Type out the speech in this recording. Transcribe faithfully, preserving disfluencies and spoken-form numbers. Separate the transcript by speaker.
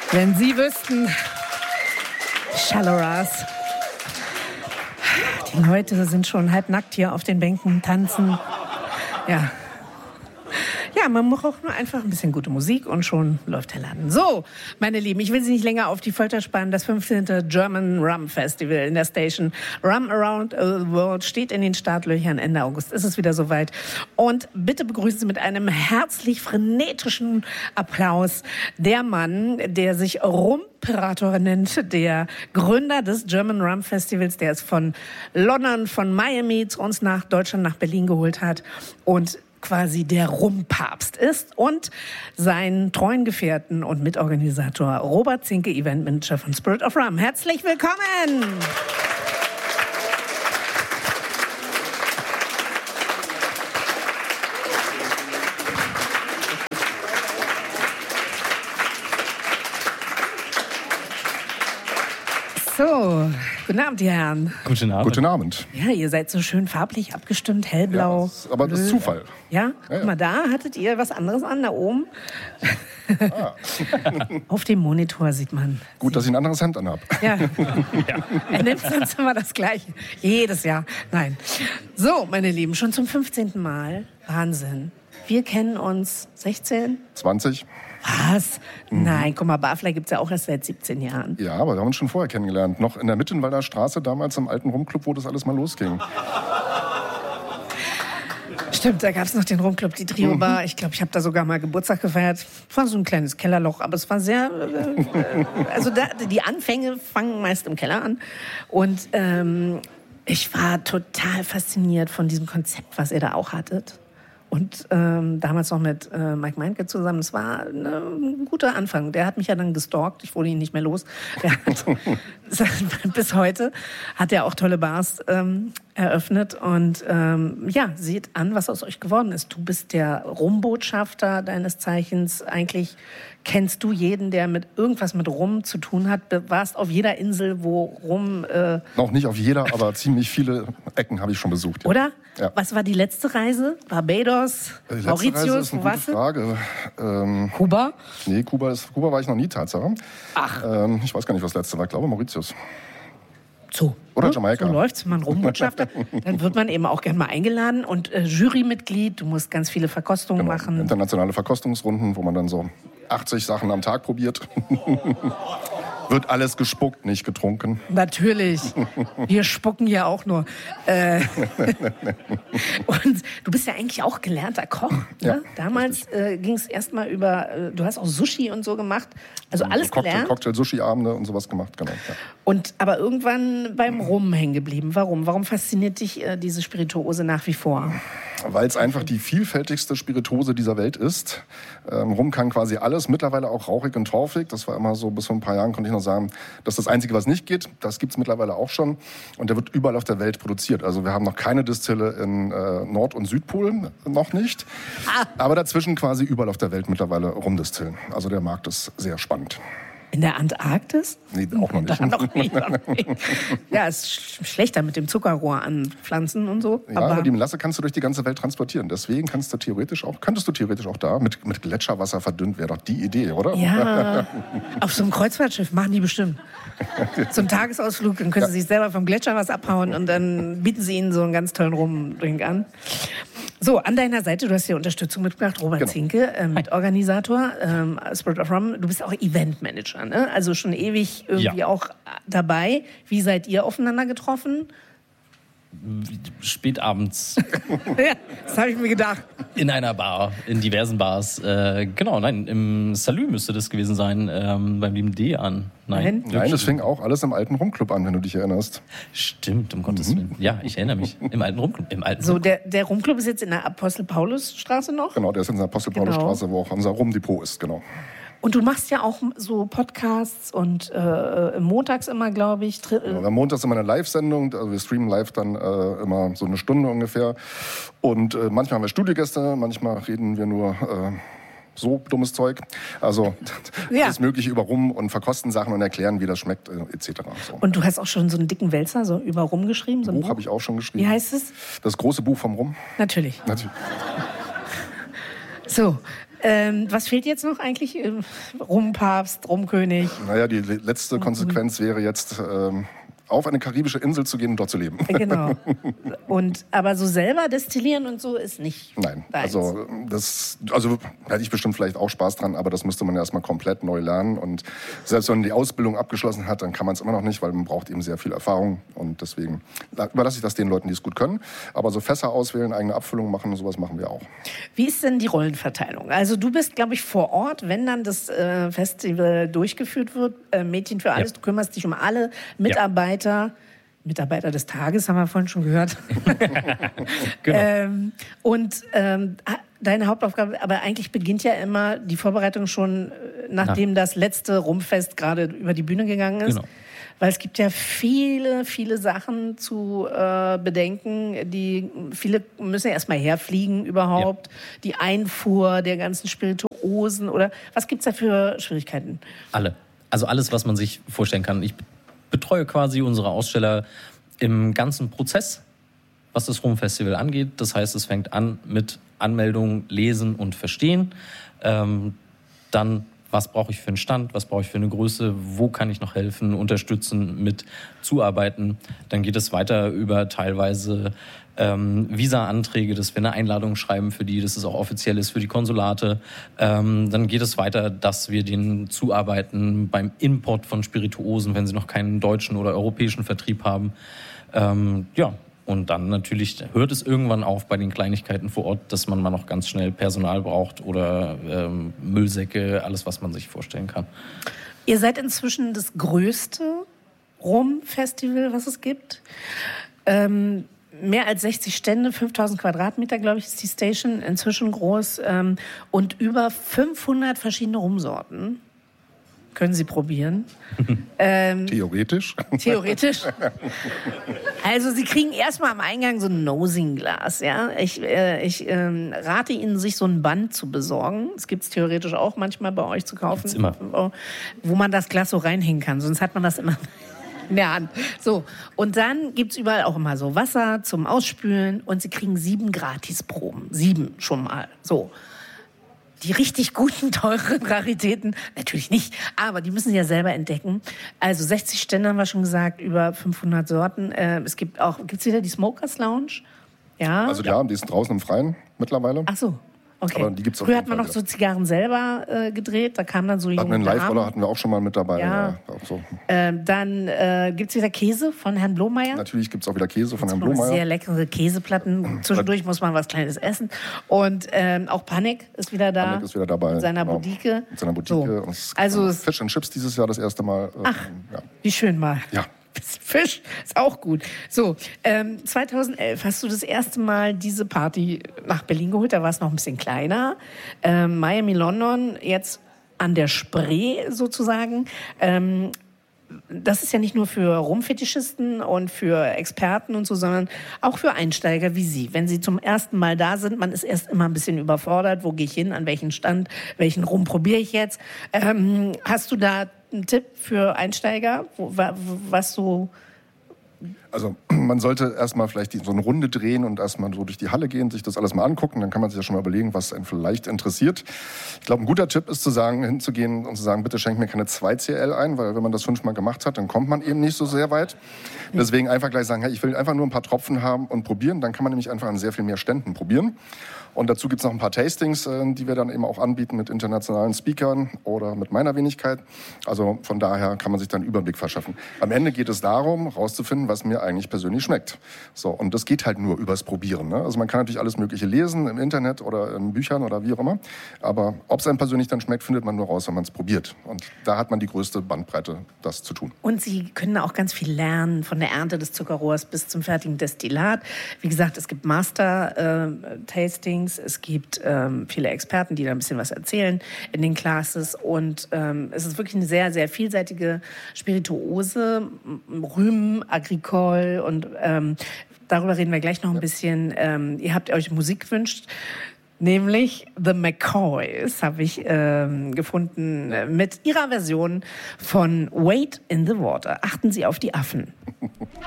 Speaker 1: Wenn Sie wüssten, Shallow-Ras. Die Leute sind schon halbnackt hier auf den Bänken, tanzen. Ja. Ja, man braucht nur einfach ein bisschen gute Musik und schon läuft der Laden. So, meine Lieben, ich will Sie nicht länger auf die Folter spannen. Das fünfzehnte German Rum Festival in der Station Rum Around the World steht in den Startlöchern. Ende August ist es wieder soweit. Und bitte begrüßen Sie mit einem herzlich frenetischen Applaus der Mann, der sich Rumperator nennt, der Gründer des German Rum Festivals, der es von London, von Miami zu uns nach Deutschland, nach Berlin geholt hat und quasi der Rumpapst ist, und seinen treuen Gefährten und Mitorganisator Robert Zinke, Eventmanager von Spirit of Rum. Herzlich willkommen! So, guten Abend, die Herren.
Speaker 2: Guten Abend.
Speaker 3: Guten Abend.
Speaker 1: Ja, ihr seid so schön farblich abgestimmt, hellblau.
Speaker 3: Ja, das, aber das ist Zufall.
Speaker 1: Ja?
Speaker 3: Ja, ja.
Speaker 1: Guck mal, da hattet ihr was anderes an, da oben.
Speaker 3: Ah.
Speaker 1: Auf dem Monitor sieht man.
Speaker 3: Gut, dass ich ein anderes Hemd anhab.
Speaker 1: Ja. ja. Er nimmt sonst immer das Gleiche. Jedes Jahr. Nein. So, meine Lieben, schon zum fünfzehnten Mal. Wahnsinn. Wir kennen uns sechzehn?
Speaker 3: zwanzig.
Speaker 1: Was? Mhm. Nein, guck mal, Barfly gibt's ja auch erst seit siebzehn Jahren.
Speaker 3: Ja, aber wir haben uns schon vorher kennengelernt. Noch in der Mittenwalder Straße, damals im alten Rumclub, wo das alles mal losging.
Speaker 1: Stimmt, da gab es noch den Rumclub, die Trio-Bar. Ich glaube, ich habe da sogar mal Geburtstag gefeiert. Es war so ein kleines Kellerloch, aber es war sehr... Äh, also da, die Anfänge fangen meist im Keller an. Und ähm, ich war total fasziniert von diesem Konzept, was ihr da auch hattet. Und ähm, damals noch mit äh, Mike Meinke zusammen. Es war ne, ein guter Anfang. Der hat mich ja dann gestalkt. Ich wurde ihn nicht mehr los. Der hat, bis heute hat er auch tolle Bars ähm, eröffnet. Und ähm, ja, seht an, was aus euch geworden ist. Du bist der Rumbotschafter deines Zeichens. Eigentlich kennst du jeden, der mit irgendwas mit Rum zu tun hat. Du warst auf jeder Insel, wo Rum... Äh
Speaker 3: Noch nicht auf jeder, aber ziemlich viele Ecken habe ich schon besucht. Ja.
Speaker 1: Oder?
Speaker 3: Ja.
Speaker 1: Was war die letzte Reise? Barbados?
Speaker 3: Die letzte
Speaker 1: Mauritius?
Speaker 3: Reise ist eine
Speaker 1: wo
Speaker 3: gute
Speaker 1: warst du?
Speaker 3: Frage. Ähm,
Speaker 1: Kuba?
Speaker 3: nee, Kuba, ist, Kuba war ich noch nie, Tatsache.
Speaker 1: Ach.
Speaker 3: Ähm, ich weiß gar nicht, was das letzte war. Ich glaube Mauritius.
Speaker 1: So.
Speaker 3: Oder
Speaker 1: ne?
Speaker 3: Jamaika.
Speaker 1: So läuft's, man Rumbotschafter. Dann wird man eben auch gern mal eingeladen und äh, Jurymitglied. Du musst ganz viele Verkostungen
Speaker 3: Genau.
Speaker 1: machen.
Speaker 3: Internationale Verkostungsrunden, wo man dann so achtzig Sachen am Tag probiert. Wird alles gespuckt, nicht getrunken.
Speaker 1: Natürlich. Wir spucken ja auch nur. Äh, und du bist ja eigentlich auch gelernter Koch. Ne?
Speaker 3: Ja,
Speaker 1: Damals äh, ging es erstmal über, äh, du hast auch Sushi und so gemacht. Also
Speaker 3: Und
Speaker 1: alles
Speaker 3: so Cocktail,
Speaker 1: gelernt.
Speaker 3: Cocktail-Sushi-Abende und sowas gemacht, genau. Ja.
Speaker 1: Und aber irgendwann beim Rum hängen geblieben. Warum? Warum fasziniert dich äh, diese Spirituose nach wie vor?
Speaker 3: Weil es einfach die vielfältigste Spirituose dieser Welt ist. Ähm, Rum kann quasi alles, mittlerweile auch rauchig und torfig. Das war immer so, bis vor ein paar Jahren konnte ich noch sagen, das ist das Einzige, was nicht geht. Das gibt's mittlerweile auch schon. Und der wird überall auf der Welt produziert. Also wir haben noch keine Distille in äh, Nord- und Südpol, noch nicht. Aber dazwischen quasi überall auf der Welt mittlerweile Rumdistillen. Also der Markt ist sehr spannend.
Speaker 1: In der Antarktis?
Speaker 3: Nee, auch noch nicht.
Speaker 1: Da noch nicht, noch nicht. Ja, ist sch- schlechter mit dem Zuckerrohr an Pflanzen und so.
Speaker 3: Ja,
Speaker 1: aber
Speaker 3: aber die Melasse kannst du durch die ganze Welt transportieren. Deswegen kannst du theoretisch auch, könntest du theoretisch auch da mit, mit Gletscherwasser verdünnt, wäre doch die Idee, oder?
Speaker 1: ja, auf so einem Kreuzfahrtschiff machen die bestimmt. Zum Tagesausflug, dann können sie sich selber vom Gletscher was abhauen und dann bieten sie ihnen so einen ganz tollen Rumdrink an. So, an deiner Seite, du hast hier Unterstützung mitgebracht, Robert
Speaker 3: Genau.
Speaker 1: Zinke, äh, Mitorganisator, ähm, Spirit of Rum. Du bist auch Eventmanager, ne? Also schon ewig irgendwie
Speaker 2: Ja.
Speaker 1: auch dabei. Wie seid ihr aufeinander getroffen?
Speaker 2: Spätabends
Speaker 1: Ja, das habe ich mir gedacht.
Speaker 2: in einer Bar, in diversen Bars. Äh, genau, nein, im Salü müsste das gewesen sein, ähm, beim lieben D an. Nein,
Speaker 1: Nein.
Speaker 3: Nein, das fing auch alles im alten Rumclub an, wenn du dich erinnerst.
Speaker 2: Stimmt, um Gottes Willen. Ja, ich erinnere mich. Im alten Rumclub. Im alten
Speaker 1: So, der, der Rumclub ist jetzt in der Apostel-Paulus-Straße noch.
Speaker 3: Genau, der ist in der Apostel-Paulus-Straße, wo auch unser Rumdepot ist, genau.
Speaker 1: Und du machst ja auch so Podcasts und äh, montags immer, glaube ich. Tri-
Speaker 3: Genau, wir haben montags immer eine Live-Sendung, also wir streamen live dann äh, immer so eine Stunde ungefähr. Und äh, manchmal haben wir Studiogäste, manchmal reden wir nur äh, so dummes Zeug. Also
Speaker 1: Ja.
Speaker 3: alles Mögliche über Rum und verkosten Sachen und erklären, wie das schmeckt, äh, et cetera. So.
Speaker 1: Und du hast auch schon so einen dicken Wälzer so über Rum geschrieben? So ein
Speaker 3: Buch habe ich auch schon geschrieben.
Speaker 1: Wie heißt es?
Speaker 3: Das große Buch vom Rum.
Speaker 1: Natürlich.
Speaker 3: Natürlich.
Speaker 1: So, ähm, was fehlt jetzt noch eigentlich? Rumpapst, Rumkönig?
Speaker 3: Naja, die letzte Konsequenz wäre jetzt, ähm, auf eine karibische Insel zu gehen und dort zu leben.
Speaker 1: Genau. Und, aber so selber destillieren und so ist nicht
Speaker 3: Nein,
Speaker 1: deins.
Speaker 3: also das, also hätte ich bestimmt vielleicht auch Spaß dran, aber das müsste man erstmal komplett neu lernen. Und selbst wenn man die Ausbildung abgeschlossen hat, dann kann man es immer noch nicht, weil man braucht eben sehr viel Erfahrung. Und deswegen überlasse ich das den Leuten, die es gut können. Aber so Fässer auswählen, eigene Abfüllungen machen, sowas machen wir auch.
Speaker 1: Wie ist denn die Rollenverteilung? Also du bist, glaube ich, vor Ort, wenn dann das äh, Festival durchgeführt wird, äh, Mädchen für alles, ja. Du kümmerst dich um alle Mitarbeiter. Ja. Mitarbeiter des Tages, haben wir vorhin schon gehört. Genau. ähm, und ähm, deine Hauptaufgabe, aber eigentlich beginnt ja immer die Vorbereitung schon, nachdem Na. das letzte Rumfest gerade über die Bühne gegangen ist. Genau. Weil es gibt ja viele, viele Sachen zu äh, bedenken. Die, viele müssen ja erstmal herfliegen überhaupt. Ja. Die Einfuhr der ganzen Spirituosen oder was gibt es da für Schwierigkeiten?
Speaker 2: Alle. Also alles, was man sich vorstellen kann. Ich betreue quasi unsere Aussteller im ganzen Prozess, was das Rumfestival angeht. Das heißt, es fängt an mit Anmeldung, Lesen und Verstehen. Ähm, dann, was brauche ich für einen Stand, was brauche ich für eine Größe, wo kann ich noch helfen, unterstützen, mit zuarbeiten. Dann geht es weiter über teilweise ähm, Visa-Anträge, dass wir eine Einladung schreiben für die, dass es auch offiziell ist für die Konsulate. Ähm, dann geht es weiter, dass wir denen zuarbeiten beim Import von Spirituosen, wenn sie noch keinen deutschen oder europäischen Vertrieb haben. Ähm, ja, und dann natürlich hört es irgendwann auf bei den Kleinigkeiten vor Ort, dass man mal noch ganz schnell Personal braucht oder ähm, Müllsäcke, alles, was man sich vorstellen kann.
Speaker 1: Ihr seid inzwischen das größte Rum-Festival, was es gibt. Ähm, mehr als sechzig Stände, fünftausend Quadratmeter, glaube ich, ist die Station, inzwischen groß. Ähm, und über fünfhundert verschiedene Rumsorten können Sie probieren. ähm,
Speaker 3: Theoretisch?
Speaker 1: Theoretisch. Also Sie kriegen erstmal am Eingang so ein Nosing-Glas. Ja? Ich, äh, ich ähm, rate Ihnen, sich so ein Band zu besorgen. Das gibt es theoretisch auch manchmal bei euch zu kaufen.
Speaker 2: Gibt's immer.
Speaker 1: Wo man das Glas so reinhängen kann. Sonst hat man das immer in der Hand. So. Und dann gibt es überall auch immer so Wasser zum Ausspülen. Und Sie kriegen sieben Gratisproben. Sieben schon mal. So. Die richtig guten, teuren Raritäten, natürlich nicht, aber die müssen Sie ja selber entdecken. Also sechzig Stände haben wir schon gesagt, über fünfhundert Sorten. Äh, es gibt auch, gibt's wieder die Smokers Lounge? Ja.
Speaker 3: Also ja, die ist draußen im Freien mittlerweile.
Speaker 1: Ach so. Okay.
Speaker 3: Aber die gibt's auf
Speaker 1: Früher
Speaker 3: jeden
Speaker 1: hat man
Speaker 3: Fall
Speaker 1: noch
Speaker 3: wieder.
Speaker 1: so Zigarren selber äh, gedreht, da kam dann so junge
Speaker 3: Hatten wir einen
Speaker 1: Damen.
Speaker 3: Live-Roller hatten wir auch schon mal mit dabei.
Speaker 1: Ja.
Speaker 3: Ja, auch so.
Speaker 1: Ähm, dann äh, gibt es wieder Käse von Herrn Blomeyer.
Speaker 3: Natürlich gibt es auch wieder Käse von Herrn
Speaker 1: Blomeyer.
Speaker 3: Blomeyer.
Speaker 1: Sehr leckere Käseplatten. Zwischendurch muss man was Kleines essen. Und ähm, auch Panik ist wieder da.
Speaker 3: Panik ist wieder dabei.
Speaker 1: Mit seiner
Speaker 3: genau.
Speaker 1: Bodike.
Speaker 3: Mit seiner Bodike.
Speaker 1: So.
Speaker 3: Und es
Speaker 1: Also
Speaker 3: Fish and Chips dieses Jahr das erste Mal. Äh,
Speaker 1: Ach,
Speaker 3: ja.
Speaker 1: Wie schön mal.
Speaker 3: Ja.
Speaker 1: Fisch ist auch gut. So, ähm, zweitausendelf hast du das erste Mal diese Party nach Berlin geholt. Da war es noch ein bisschen kleiner. Ähm, Miami, London, jetzt an der Spree sozusagen. Ähm, das ist ja nicht nur für Rumfetischisten und für Experten und so, sondern auch für Einsteiger wie Sie. Wenn Sie zum ersten Mal da sind, man ist erst immer ein bisschen überfordert. Wo gehe ich hin? An welchen Stand? Welchen Rum probiere ich jetzt? Ähm, hast du da einen Tipp für Einsteiger, wo, was so...
Speaker 3: Also man sollte erstmal vielleicht die, so eine Runde drehen und erstmal so durch die Halle gehen, sich das alles mal angucken. Dann kann man sich ja schon mal überlegen, was einen vielleicht interessiert. Ich glaube, ein guter Tipp ist zu sagen, hinzugehen und zu sagen, bitte schenk mir keine zwei C L ein, weil wenn man das fünfmal gemacht hat, dann kommt man eben nicht so sehr weit. Deswegen einfach gleich sagen, hey, ich will einfach nur ein paar Tropfen haben und probieren. Dann kann man nämlich einfach an sehr viel mehr Ständen probieren. Und dazu gibt es noch ein paar Tastings, die wir dann eben auch anbieten mit internationalen Speakern oder mit meiner Wenigkeit. Also von daher kann man sich dann einen Überblick verschaffen. Am Ende geht es darum, rauszufinden, was mir eigentlich persönlich schmeckt. So, und das geht halt nur übers Probieren. Ne? Also man kann natürlich alles Mögliche lesen im Internet oder in Büchern oder wie auch immer. Aber ob es einem persönlich dann schmeckt, findet man nur raus, wenn man es probiert. Und da hat man die größte Bandbreite, das zu tun.
Speaker 1: Und Sie können auch ganz viel lernen, von der Ernte des Zuckerrohrs bis zum fertigen Destillat. Wie gesagt, es gibt Master-Tastings, äh, es gibt ähm, viele Experten, die da ein bisschen was erzählen in den Classes. Und ähm, es ist wirklich eine sehr, sehr vielseitige Spirituose, Rhum, Agricole und ähm, darüber reden wir gleich noch ein bisschen. Ähm, ihr habt euch Musik gewünscht, nämlich The McCoys habe ich ähm, gefunden mit ihrer Version von Wade in the Water. Achten Sie auf die Affen.